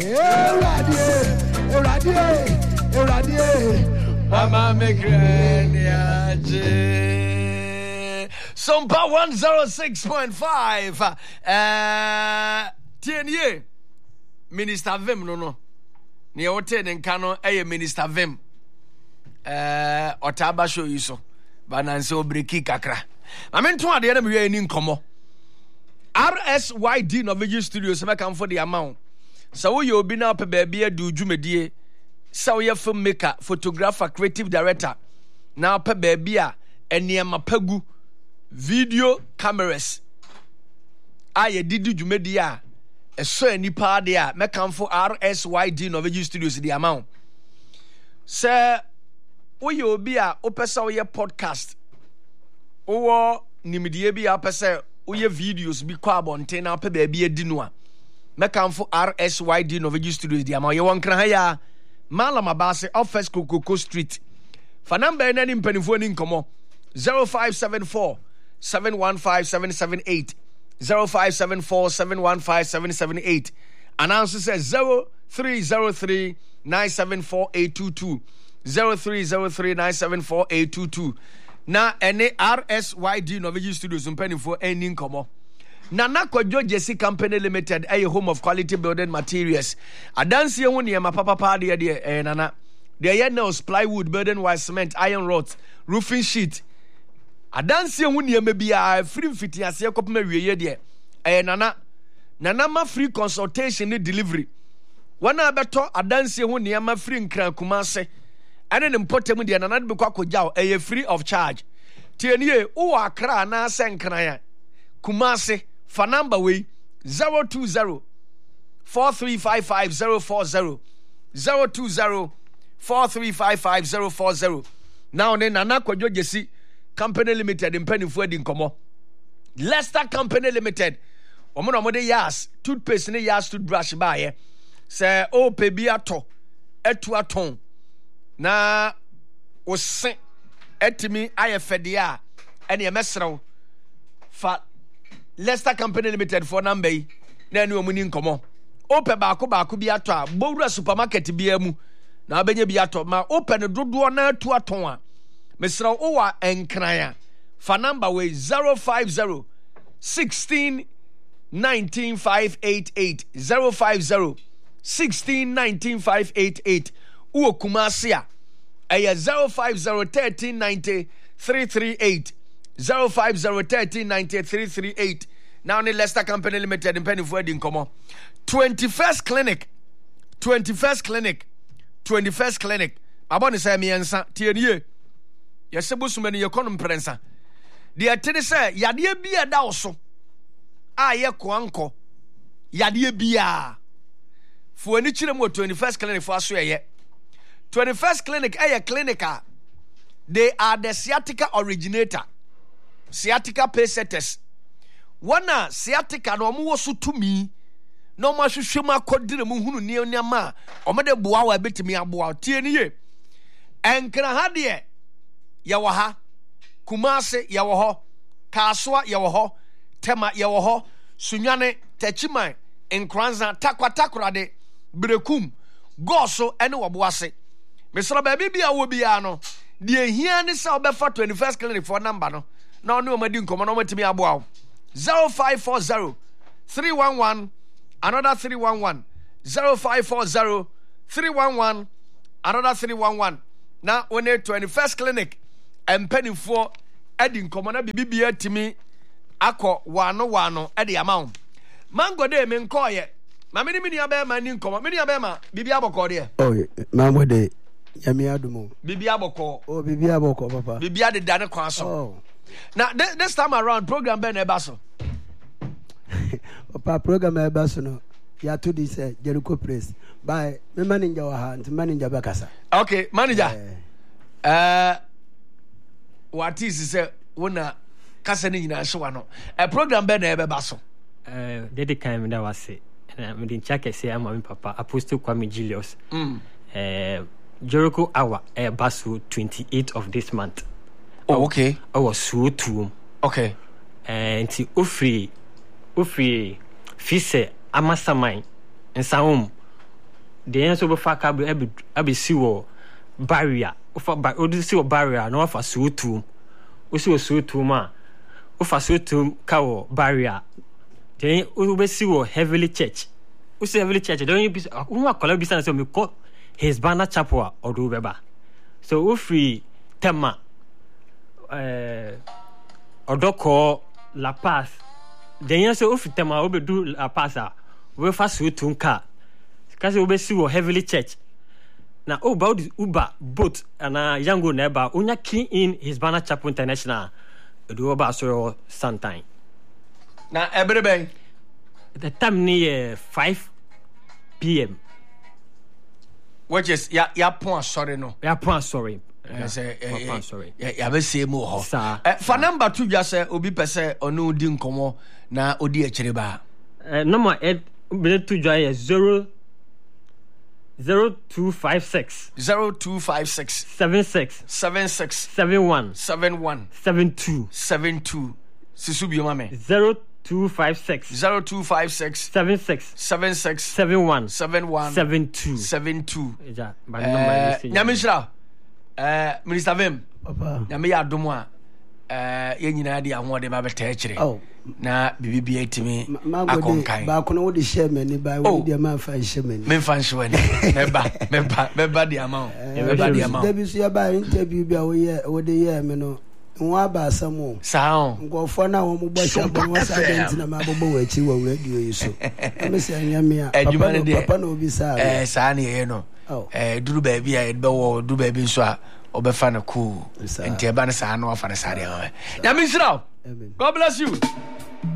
Mama Sompa 106.5 TNA Minister Vim no ne wote ne nka no Minister Vim Otaba show you so bananse obreki kakra amento ade na me ni nkomo RSYD Norwegian Studios make am for the amount so we obi na pe ba bia du dwumedie so we filmmaker photographer creative director na pe ba bia eniema pagu video cameras aye didi dwumedie a eso anipa de a make am for RSYD Norwegian Studios the amount se we obi a opesa we podcast owo nimdie bi a pese we videos bi kwa bonten na pe ba bia di no a make am for RSYD Norwegian Studios the amount ye won kran ha ya Malama Base off First Coco Street. For number any penifo ni nkomo 0574 715 778 0574 715 778. Announcer says 0303 974 0303 974 Na any RSYD Norwegian Studios penifo any nkomo. Nana Kwadwo Jesse Company Limited, a home of quality building materials. Adansi hu ne ma papa de nana. There yet nails, plywood, building wire, cement, iron rods, roofing sheet. Adansi hu ne ma bia free fitting as ye kopma wiye de. Nana ma free consultation and delivery. Wana beto adansi hu ne ma free nkran kumase. Ane ne mpotem de nana be kwa kojaw free of charge. Tienie wo akra na senkran ya. Kumase for number way 020 4355 040 020 4355 040. Now then Nana Kwadwo Jesse Company Limited in Pennyfo di nkomo. Leicester Company Limited. Omo de yas toothpaste ne yas toothbrush ba ye. Se o pe bi ato etu aton na o sen etimi ayefede a ene emesrew fa Leicester Company Limited for number na enu omuni nkomo ope baako bi ato a bowura supermarket bi amu na abenye bi ato ma open dodo na atu aton a mesra owa enkran a for number we 050 16 19 588 050 16 19 588 uwo Kumasi a eye 050 13 90 338 050 13 90 338. Now the Leicester Company Limited in Pennyfo di nkomo. 21st clinic abone say me ensa tienie yesebusuma ne yekonom prensa de atene say yade bia da oso a ye koanko yade bia fo ani kire mo 21st clinic fo aso ye 21st clinic clinica. They are the sciatica originator, sciatica pacesetters. Wana sciatica no mo so tumi no ma hwehwe ma kodire mu hunu ne nyama o me de boa wa betimi aboa tie ne ye enkra ha de ye wo ha Kumase ye wo ho Kasoa ye wo ho Tema ye wo ho Sunwane Techiman Enkranza takwatakura de Brekum Goso ene wo boase mesra ba bibia wo bia no de hia ne sa obefa 21st clinic for number no na onu omadi nkomo no matimi aboa 0540 311 another 311 0540 311 another 311 na one 21st clinic empenifo edi nkomo na bibia timi akọ wano edi amount mango de me nkoye ma me ni aba ma ni nkomo me ni aba ma bibia aboko de mango de yami adumo bibia aboko bibia aboko papa bibia de dane kwa so now this time around program be na eba so papa program eba so no ya to this Jericho Praise by me manager wa ha and manager bakasa. Okay, manager. What is say wona kasa ni nyina hwe no. Program be na eba so. Dey kind that was say. Na me din check say am my papa Apostle Kwame Julius. Jericho hour basu 28th of this month. Oh, okay. I was so too. Okay. And ofri fise amasamai nsa the answer be fa ka be si wo barrier ofa si wo barrier na wafa so tu o si wo so tu ma ofa so tu ka wo barrier then o be si wo heavily church o si heavily church don you be who akola bi san say me call his banner chapel or do beba so o free tema odoko La Paz then you say o free tema o be do La Paz we fa so tu ka kasi o be si wo heavily church na about this Uber boat and Yango neba onya key in his banner chapel international do about so sometime na everybody the time near 5 p.m. which is ya point sorry no ya point sorry sorry ya be say mo ho for number 2 just say obi pese onu di nkomo na odi akire ba number 8 be to joy 0256 76 71 72 Sisu bi mame 0256 76 71 72 ja ba number nyamishra Minister Vim papa nyame ya domo a ye nyina de ahode ba beta akire na bibibia timi akonkan ba kono wo de share mani ba wo de ma fa share mani me fa share ni meba de amount meba de amount da bi so ya ba interview bi a wo de ye me no nwa ba asamo sao ngofo na wo mo bo sha bo wa sa dent na ma bo wa chi wa radio yi so me se nyame a papa no bi sa sa na ye no duru ba bi a be wo duru ba bi so a obefa na cool enti e ba na sa na ofa na sa de nyame sira God bless you.